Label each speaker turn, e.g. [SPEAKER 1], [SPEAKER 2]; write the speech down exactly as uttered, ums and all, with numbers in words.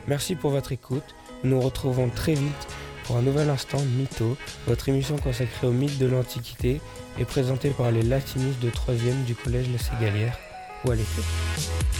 [SPEAKER 1] Merci pour votre écoute. Nous nous retrouvons très vite pour un nouvel instant Mytho, votre émission consacrée aux mythes de l'Antiquité et présentée par les latinistes de troisième du collège La Ségalière, ou à l'été.